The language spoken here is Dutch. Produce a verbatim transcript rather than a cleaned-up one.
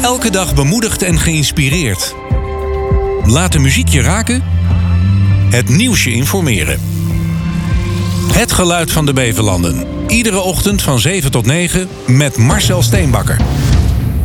Elke dag bemoedigd en geïnspireerd. Laat de muziek je raken. Het nieuws je informeren. Het geluid van de Beverlanden. Iedere ochtend van zeven tot negen met Marcel Steenbakker.